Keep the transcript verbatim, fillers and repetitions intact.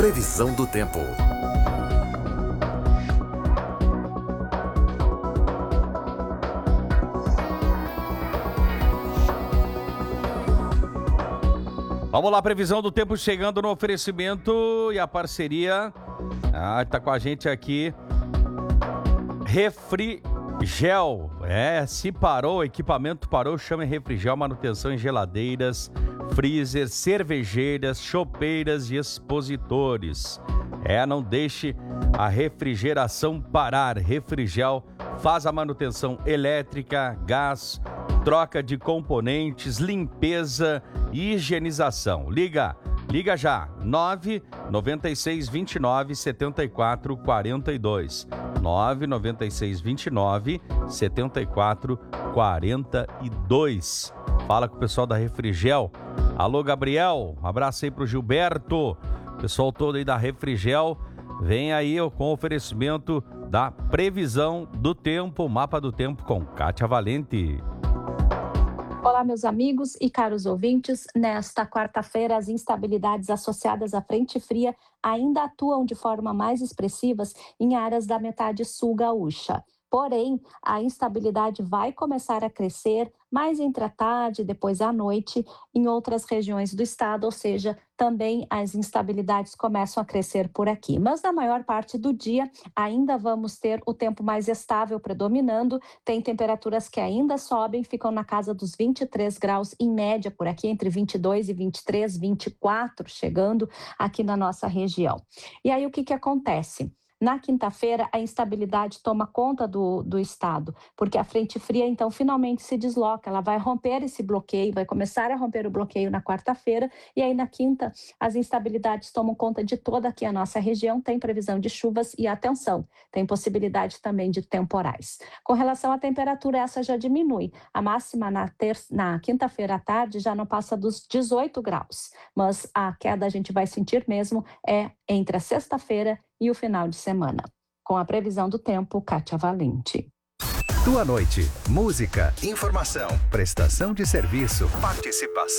Previsão do tempo. Vamos lá, previsão do tempo chegando no oferecimento e a parceria. Ah, tá com a gente aqui. Refrigel. É, se parou, o equipamento parou, chama Refrigel, manutenção em geladeiras, freezer, cervejeiras, chopeiras e expositores. É, não deixe a refrigeração parar. Refrigel faz a manutenção elétrica, gás, troca de componentes, limpeza e higienização. Liga, liga já, nove nove seis, dois nove, sete quatro quatro dois. nove nove seis, dois nove, sete quatro quatro dois. Fala com o pessoal da Refrigel. Alô, Gabriel, um abraço aí pro Gilberto. Pessoal todo aí da Refrigel, vem aí com oferecimento da previsão do tempo, mapa do tempo com Kátia Valente. Olá, meus amigos e caros ouvintes. Nesta quarta-feira, as instabilidades associadas à frente fria ainda atuam de forma mais expressivas em áreas da metade sul gaúcha. Porém, a instabilidade vai começar a crescer mais entre a tarde e depois à noite em outras regiões do estado, ou seja, também as instabilidades começam a crescer por aqui. Mas na maior parte do dia ainda vamos ter o tempo mais estável predominando, tem temperaturas que ainda sobem, ficam na casa dos vinte e três graus em média por aqui, entre vinte e dois e vinte e três, vinte e quatro chegando aqui na nossa região. E aí o que que acontece? Na quinta-feira, a instabilidade toma conta do, do estado, porque a frente fria, então, finalmente se desloca. Ela vai romper esse bloqueio, vai começar a romper o bloqueio na quarta-feira, e aí na quinta, as instabilidades tomam conta de toda aqui a nossa região. Tem previsão de chuvas e, atenção, tem possibilidade também de temporais. Com relação à temperatura, essa já diminui. A máxima na, ter- na quinta-feira à tarde já não passa dos dezoito graus, mas a queda a gente vai sentir mesmo é entre a sexta-feira e o final de semana. Com a previsão do tempo, Kátia Valente. Tua noite, música, informação, prestação de serviço, participação.